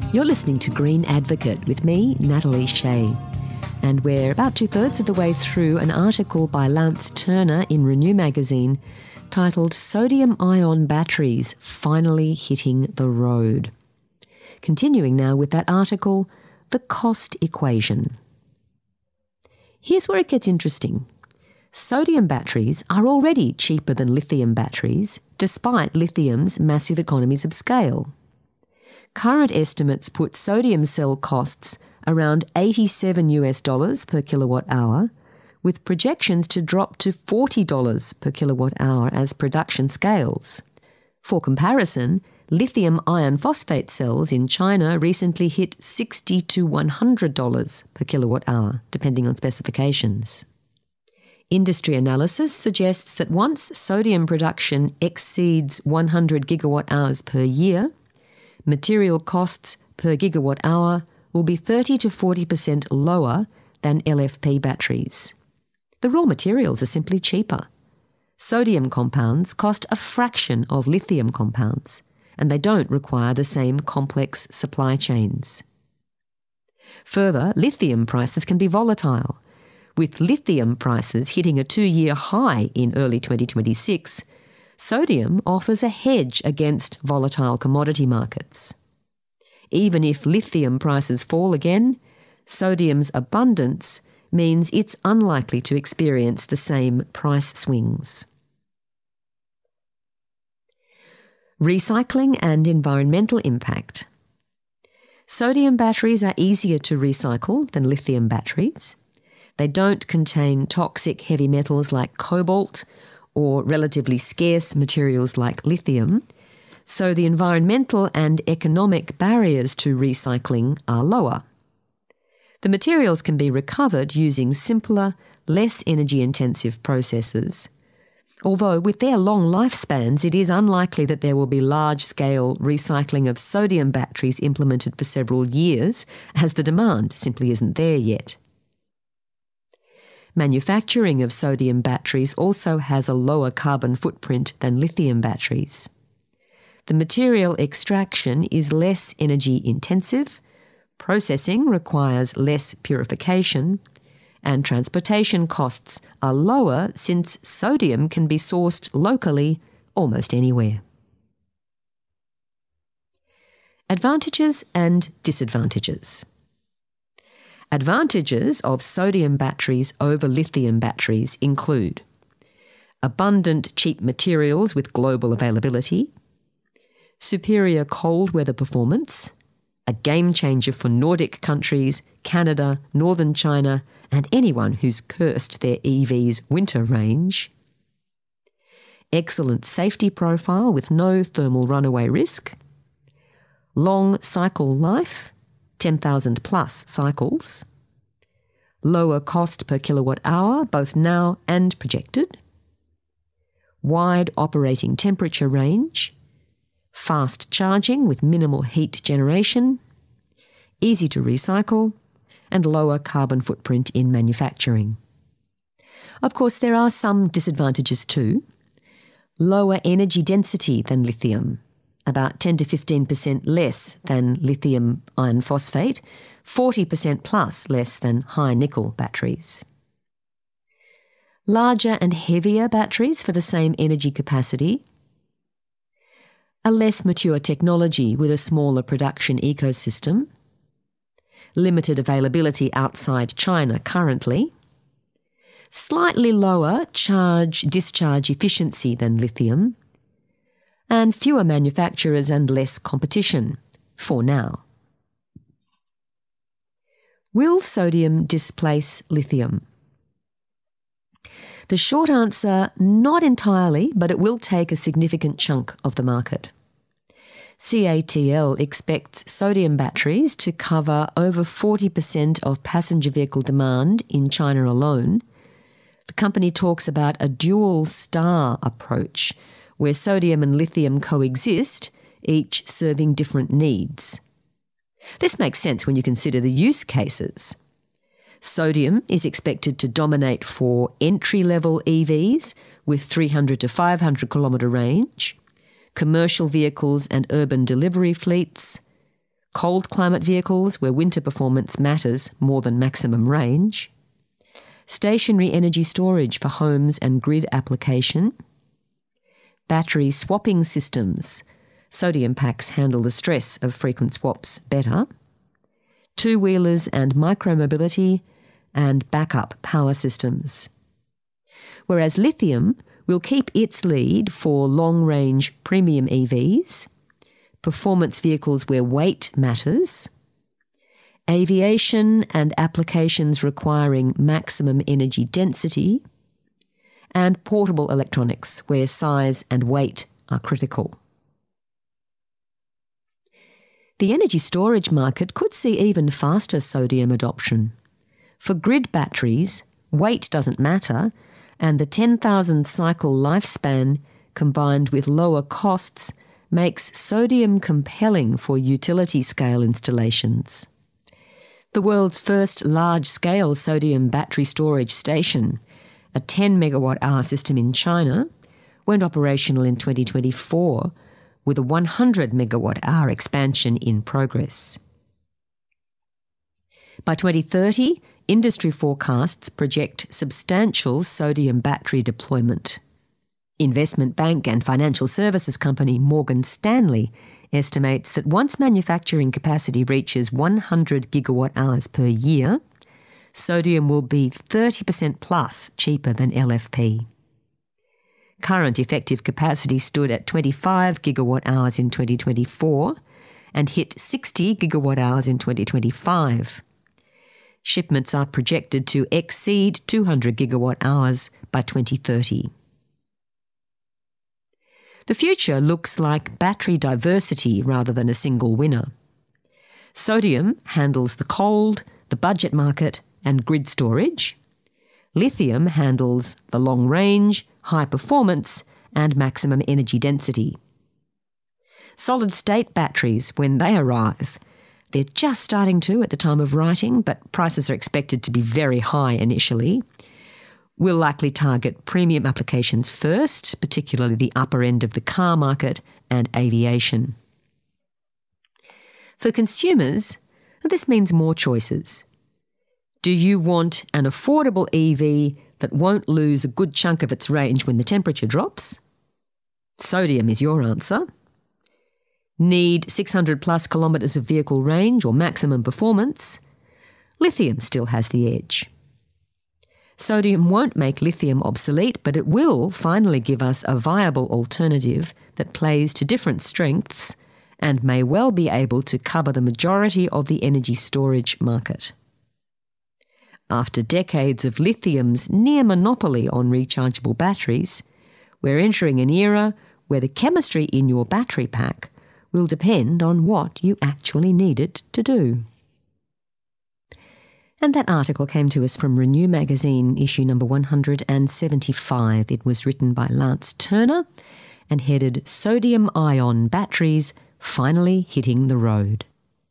You're listening to Green Advocate with me, Natalie Shea. And we're about 2/3 of the way through an article by Lance Turner in Renew magazine titled Sodium-Ion Batteries Finally Hitting the Road. Continuing now with that article, The Cost Equation. Here's where it gets interesting. Sodium batteries are already cheaper than lithium batteries, despite lithium's massive economies of scale. Current estimates put sodium cell costs around $87 per kilowatt hour, with projections to drop to $40 per kilowatt hour as production scales. For comparison, lithium iron phosphate cells in China recently hit $60 to $100 per kilowatt hour, depending on specifications. Industry analysis suggests that once sodium production exceeds 100 gigawatt hours per year, material costs per gigawatt hour will be 30 to 40% lower than LFP batteries. The raw materials are simply cheaper. Sodium compounds cost a fraction of lithium compounds, and they don't require the same complex supply chains. Further, lithium prices can be volatile. With lithium prices hitting a 2-year high in early 2026, sodium offers a hedge against volatile commodity markets. Even if lithium prices fall again, sodium's abundance means it's unlikely to experience the same price swings. Recycling and environmental impact. Sodium batteries are easier to recycle than lithium batteries. They don't contain toxic heavy metals like cobalt or relatively scarce materials like lithium, so the environmental and economic barriers to recycling are lower. The materials can be recovered using simpler, less energy-intensive processes, although with their long lifespans it is unlikely that there will be large-scale recycling of sodium batteries implemented for several years, as the demand simply isn't there yet. Manufacturing of sodium batteries also has a lower carbon footprint than lithium batteries. The material extraction is less energy intensive, processing requires less purification, and transportation costs are lower since sodium can be sourced locally almost anywhere. Advantages and disadvantages. Advantages of sodium batteries over lithium batteries include abundant cheap materials with global availability, superior cold weather performance, a game changer for Nordic countries, Canada, northern China, and anyone who's cursed their EV's winter range, excellent safety profile with no thermal runaway risk, long cycle life, 10,000 plus cycles, lower cost per kilowatt hour, both now and projected, wide operating temperature range, fast charging with minimal heat generation, easy to recycle, and lower carbon footprint in manufacturing. Of course, there are some disadvantages too. Lower energy density than lithium, about 10 to 15% less than lithium iron phosphate, 40% plus less than high nickel batteries. Larger and heavier batteries for the same energy capacity. A less mature technology with a smaller production ecosystem. Limited availability outside China currently. Slightly lower charge-discharge efficiency than lithium. And fewer manufacturers and less competition, for now. Will sodium displace lithium? The short answer, not entirely, but it will take a significant chunk of the market. CATL expects sodium batteries to cover over 40% of passenger vehicle demand in China alone. The company talks about a dual star approach, where sodium and lithium coexist, each serving different needs. This makes sense when you consider the use cases. Sodium is expected to dominate for entry-level EVs with 300 to 500 kilometre range, commercial vehicles and urban delivery fleets, cold climate vehicles where winter performance matters more than maximum range, stationary energy storage for homes and grid application, battery swapping systems. Sodium packs handle the stress of frequent swaps better, two-wheelers and micromobility, and backup power systems. Whereas lithium will keep its lead for long-range premium EVs, performance vehicles where weight matters, aviation and applications requiring maximum energy density, and portable electronics where size and weight are critical. The energy storage market could see even faster sodium adoption. For grid batteries, weight doesn't matter, and the 10,000 cycle lifespan, combined with lower costs, makes sodium compelling for utility-scale installations. The world's first large-scale sodium battery storage station, a 10 megawatt-hour system in China, went operational in 2024 with a 100 megawatt-hour expansion in progress. By 2030, industry forecasts project substantial sodium battery deployment. Investment bank and financial services company Morgan Stanley estimates that once manufacturing capacity reaches 100 gigawatt hours per year, sodium will be 30% plus cheaper than LFP. Current effective capacity stood at 25 gigawatt hours in 2024 and hit 60 gigawatt hours in 2025. Shipments are projected to exceed 200 gigawatt hours by 2030. The future looks like battery diversity rather than a single winner. Sodium handles the cold, the budget market, and grid storage. Lithium handles the long range, high performance, and maximum energy density. Solid-state batteries, when they arrive, they're just starting to at the time of writing, but prices are expected to be very high initially, will likely target premium applications first, particularly the upper end of the car market and aviation. For consumers, this means more choices. Do you want an affordable EV that won't lose a good chunk of its range when the temperature drops? Sodium is your answer. Need 600 plus kilometres of vehicle range or maximum performance? Lithium still has the edge. Sodium won't make lithium obsolete, but it will finally give us a viable alternative that plays to different strengths and may well be able to cover the majority of the energy storage market. After decades of lithium's near monopoly on rechargeable batteries, we're entering an era where the chemistry in your battery pack will depend on what you actually need it to do. And that article came to us from Renew Magazine, issue number 175. It was written by Lance Turner and headed Sodium-ion Batteries Finally Hitting the Road.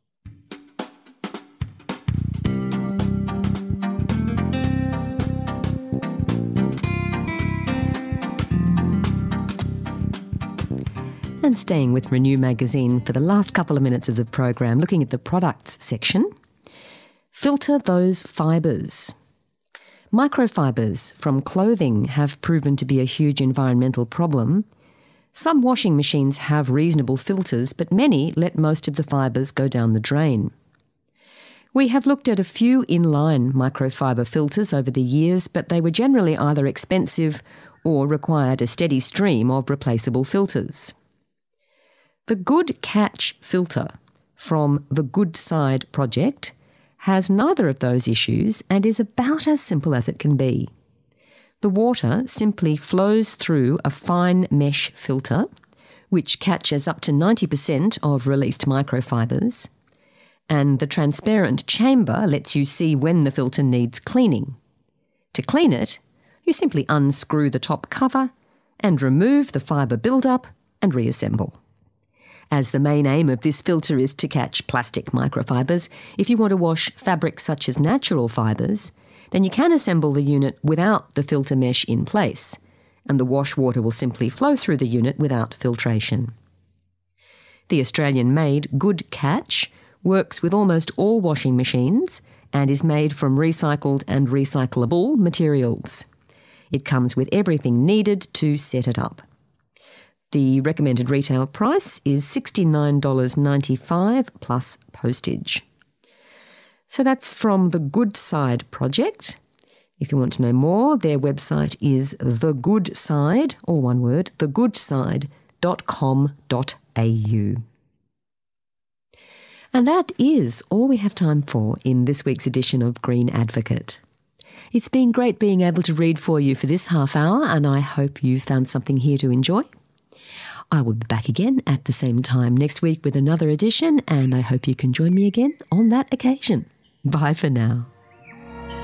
And staying with Renew Magazine for the last couple of minutes of the program, looking at the products section. Filter those fibres. Microfibres from clothing have proven to be a huge environmental problem. Some washing machines have reasonable filters, but many let most of the fibres go down the drain. We have looked at a few inline microfibre filters over the years, but they were generally either expensive or required a steady stream of replaceable filters. The Good Catch filter from the Good Side project has neither of those issues and is about as simple as it can be. The water simply flows through a fine mesh filter, which catches up to 90% of released microfibres, and the transparent chamber lets you see when the filter needs cleaning. To clean it, you simply unscrew the top cover and remove the fibre buildup and reassemble. As the main aim of this filter is to catch plastic microfibres, if you want to wash fabrics such as natural fibres, then you can assemble the unit without the filter mesh in place, and the wash water will simply flow through the unit without filtration. The Australian-made Good Catch works with almost all washing machines, and is made from recycled and recyclable materials. It comes with everything needed to set it up. The recommended retail price is $69.95 plus postage. So that's from the Good Side Project. If you want to know more, their website is thegoodside, all one word, thegoodside.com.au. And that is all we have time for in this week's edition of Green Advocate. It's been great being able to read for you for this half hour, and I hope you found something here to enjoy. I will be back again at the same time next week with another edition, and I hope you can join me again on that occasion. Bye for now.